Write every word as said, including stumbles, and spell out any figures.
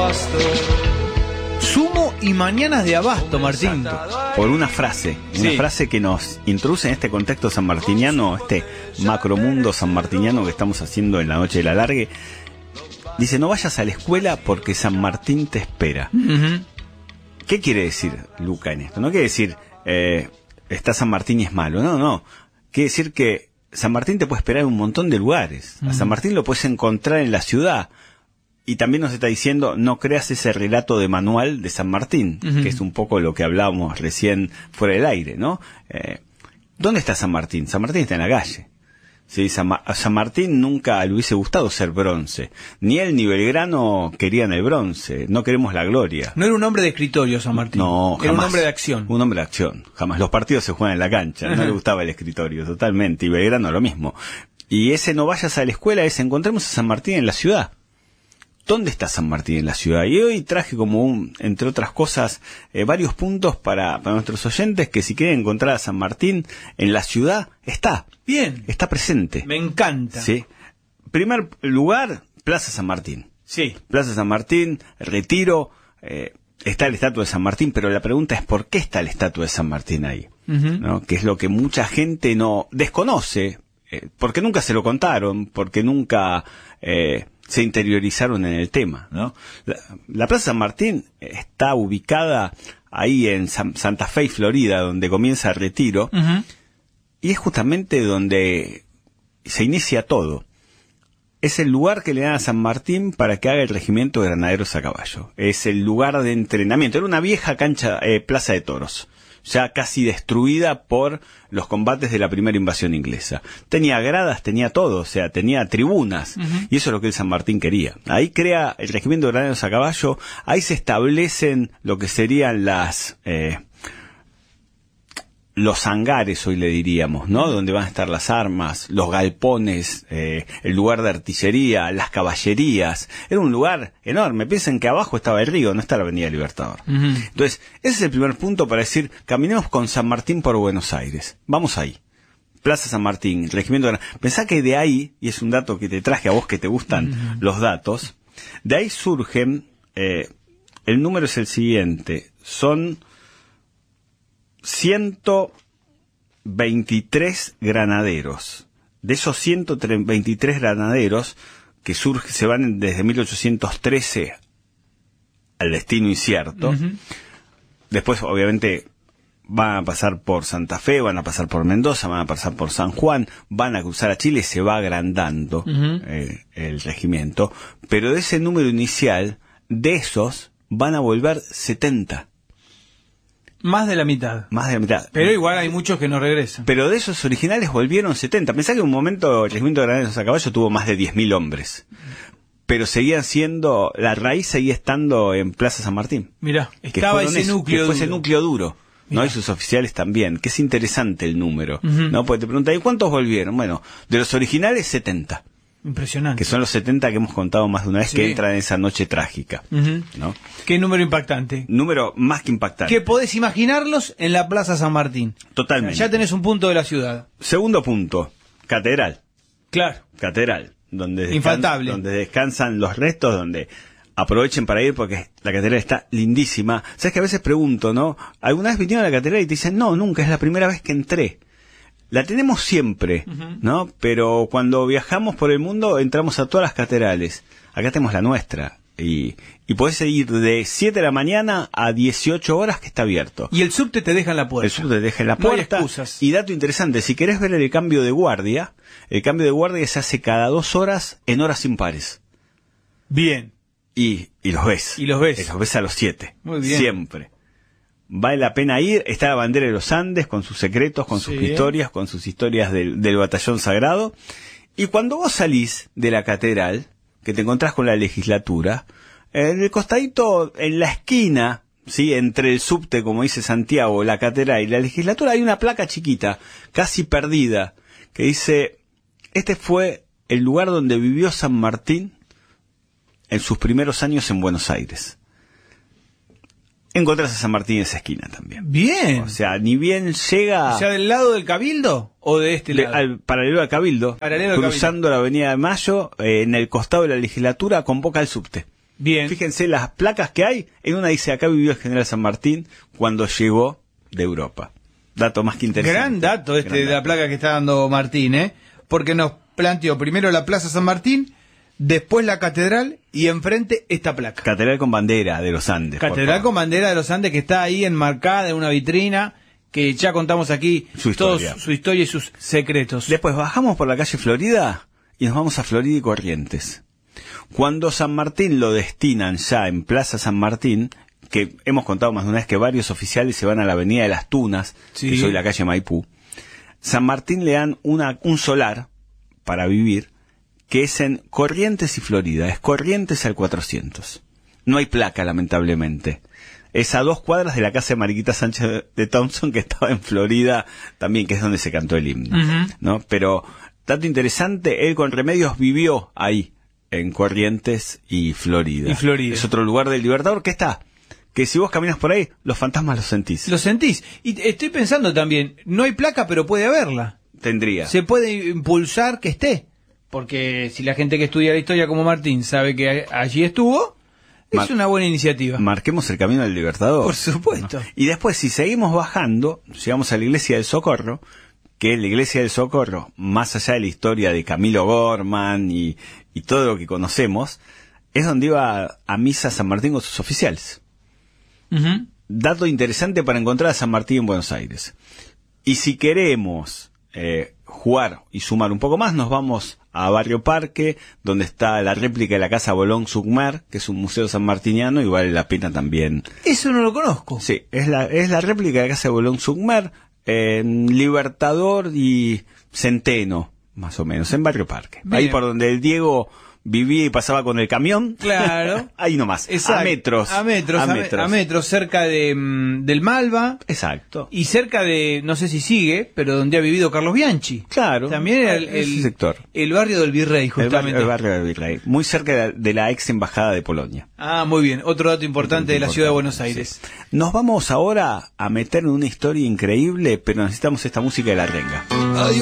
abasto. Sumo y mañanas de abasto, Martín. Por una frase, una Sí. frase que nos introduce en este contexto sanmartiniano, este macromundo sanmartiniano que estamos haciendo en la noche de la largue. Dice, no vayas a la escuela porque San Martín te espera. Uh-huh. ¿Qué quiere decir Luca en esto? No quiere decir, eh, está San Martín y es malo. No, no. Quiere decir que San Martín te puede esperar en un montón de lugares. Uh-huh. A San Martín lo puedes encontrar en la ciudad. Y también nos está diciendo, no creas ese relato de manual de San Martín, uh-huh. que es un poco lo que hablábamos recién fuera del aire, ¿no? Eh, ¿Dónde está San Martín? San Martín está en la calle. Sí, San, Ma- a San Martín nunca le hubiese gustado ser bronce. Ni él ni Belgrano querían el bronce. No queremos la gloria. No era un hombre de escritorio, San Martín. No, jamás. Era un hombre de acción. Un hombre de acción. Jamás. Los partidos se juegan en la cancha. No le gustaba el escritorio, totalmente. Y Belgrano lo mismo. Y ese no vayas a la escuela es encontremos a San Martín en la ciudad. ¿Dónde está San Martín en la ciudad? Y hoy traje como un, entre otras cosas, eh, varios puntos para, para nuestros oyentes que si quieren encontrar a San Martín en la ciudad, está. Bien. Está presente. Me encanta. Sí. Primer lugar, Plaza San Martín. Sí. Plaza San Martín, Retiro, eh, está el estatua de San Martín, pero la pregunta es ¿por qué está la estatua de San Martín ahí? Uh-huh. ¿No? Que es lo que mucha gente no desconoce, eh, porque nunca se lo contaron, porque nunca eh, se interiorizaron en el tema, ¿no? La, la Plaza San Martín está ubicada ahí en San, Santa Fe y Florida, donde comienza el Retiro, Uh-huh. y es justamente donde se inicia todo. Es el lugar que le dan a San Martín para que haga el regimiento de granaderos a caballo. Es el lugar de entrenamiento. Era una vieja cancha, eh, plaza de toros, ya casi destruida por los combates de la primera invasión inglesa. Tenía gradas, tenía todo, o sea, tenía tribunas, uh-huh. y eso es lo que el San Martín quería. Ahí crea el regimiento de granaderos a caballo, ahí se establecen lo que serían las... Eh, los hangares, hoy le diríamos, ¿no? Donde van a estar las armas, los galpones, eh, el lugar de artillería, las caballerías. Era un lugar enorme. Piensen que abajo estaba el río, no está la Avenida Libertador. Uh-huh. Entonces, ese es el primer punto para decir, caminemos con San Martín por Buenos Aires. Vamos ahí. Plaza San Martín, Regimiento de... Pensá que de ahí, y es un dato que te traje a vos que te gustan uh-huh. los datos, de ahí surgen, eh, el número es el siguiente, son... ciento veintitrés granaderos. De esos ciento veintitrés granaderos que surge, se van desde mil ochocientos trece al destino incierto. Uh-huh. Después, obviamente, van a pasar por Santa Fe, van a pasar por Mendoza, van a pasar por San Juan, van a cruzar a Chile, se va agrandando uh-huh. eh, el regimiento. Pero de ese número inicial, de esos, van a volver setenta. Más de la mitad. Más de la mitad. Pero igual hay muchos que no regresan. Pero de esos originales volvieron setenta. Pensá que en un momento el regimiento de granaderos a caballo tuvo más de diez mil hombres. Pero seguían siendo, la raíz seguía estando en Plaza San Martín. Mirá, estaba ese eso, núcleo que fue duro. ese núcleo duro. ¿No? Y sus oficiales también, que es interesante el número. Uh-huh. ¿No? Porque te preguntan, ¿y cuántos volvieron? Bueno, de los originales, setenta. Impresionante. Que son los setenta que hemos contado más de una vez, sí. que entran en esa noche trágica. Uh-huh. ¿No? Qué número impactante. Número más que impactante. Que podés imaginarlos en la Plaza San Martín. Totalmente. Ya tenés un punto de la ciudad. Segundo punto, catedral. Claro. Catedral. Donde, Infaltable. Descan- donde descansan los restos, donde aprovechen para ir porque la catedral está lindísima. Sabes que a veces pregunto, ¿no? ¿Alguna vez vinieron a la catedral y te dicen, no, nunca, es la primera vez que entré? La tenemos siempre, uh-huh. ¿no? Pero cuando viajamos por el mundo entramos a todas las catedrales. Acá tenemos la nuestra. Y, y podés ir de siete de la mañana a dieciocho horas que está abierto. Y el subte te deja en la puerta. El subte te deja en la no puerta. Hay excusas. Y dato interesante, si querés ver el cambio de guardia, el cambio de guardia se hace cada dos horas en horas impares. Bien. Y, y los ves. Y los ves. Y los ves a los siete. Muy bien. Siempre. Vale la pena ir. Está la bandera de los Andes con sus secretos, con sus sí. historias, con sus historias del, del batallón sagrado. Y cuando vos salís de la catedral, que te encontrás con la legislatura, en el costadito, en la esquina, sí, entre el subte, como dice Santiago, la catedral y la legislatura, hay una placa chiquita, casi perdida, que dice, este fue el lugar donde vivió San Martín en sus primeros años en Buenos Aires. Encontrás a San Martín en esa esquina también. Bien. O sea, ni bien llega... O sea, ¿del lado del Cabildo o de este lado? De, al paralelo al Cabildo, paralelo al cruzando Cabildo. la Avenida de Mayo, eh, en el costado de la legislatura, convoca al subte. Bien. Fíjense las placas que hay. En una dice, acá vivió el general San Martín cuando llegó de Europa. Dato más que interesante. Gran dato este Gran de la dato. placa que está dando Martín, ¿eh? Porque nos planteó primero la Plaza San Martín, después la catedral y enfrente esta placa. Catedral con bandera de los Andes. por Catedral favor. con bandera de los Andes, que está ahí enmarcada en una vitrina, que ya contamos aquí Su todos historia. su historia y sus secretos. Después bajamos por la calle Florida y nos vamos a Florida y Corrientes. Cuando San Martín lo destinan ya en Plaza San Martín, que hemos contado más de una vez que varios oficiales se van a la Avenida de las Tunas, Sí. que es hoy la calle Maipú, San Martín le dan una, un solar para vivir, que es en Corrientes y Florida, es Corrientes al cuatrocientos. No hay placa, lamentablemente. Es a dos cuadras de la casa de Mariquita Sánchez de Thompson, que estaba en Florida también, que es donde se cantó el himno, Ujú. ¿no? Pero, dato interesante, él con Remedios vivió ahí, en Corrientes y Florida. Y Florida. Es otro lugar del Libertador que está, que si vos caminas por ahí, los fantasmas los sentís. Lo sentís. Y estoy pensando también, no hay placa, pero puede haberla. Tendría. Se puede impulsar que esté. Porque si la gente que estudia la historia como Martín sabe que a- allí estuvo, es Mar- una buena iniciativa. Marquemos el camino del Libertador. Por supuesto. ¿no? Y después, si seguimos bajando, llegamos a la Iglesia del Socorro, que la Iglesia del Socorro, más allá de la historia de Camilo Gorman y, y todo lo que conocemos, es donde iba a misa San Martín con sus oficiales. Ujú. Dato interesante para encontrar a San Martín en Buenos Aires. Y si queremos eh, jugar y sumar un poco más, nos vamos a Barrio Parque, donde está la réplica de la Casa Boulogne-Sucmer, que es un museo sanmartiniano y vale la pena también. Eso no lo conozco. Sí, es la, es la réplica de la Casa Boulogne-Sucmer en Libertador y Centeno, más o menos, en Barrio Parque. Bien. Ahí por donde el Diego vivía y pasaba con el camión. Claro. Ahí nomás, Exacto. a metros. A metros, a, me- a metros, cerca de, mm, del Malva. Exacto. Y cerca de, no sé si sigue, pero donde ha vivido Carlos Bianchi. Claro. También era el, Ese el- sector. el barrio del Virrey, El barrio, justamente. el barrio del Virrey, muy cerca de la, de la ex embajada de Polonia. Ah, muy bien. Otro dato importante de la ciudad de Buenos Aires. Sí. Nos vamos ahora a meter en una historia increíble, pero necesitamos esta música de la renga.